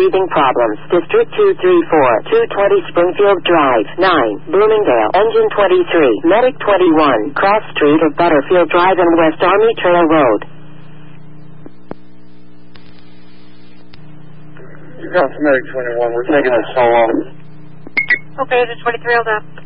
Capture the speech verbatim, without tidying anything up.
breathing problems. District two three four, two twenty Springfield Drive, nine, Bloomingdale. Engine twenty-three, Medic twenty-one, Cross Street of Butterfield Drive and West Army Trail Road. You got Medic twenty-one. We're taking a solo. Okay, the twenty-three, hold up.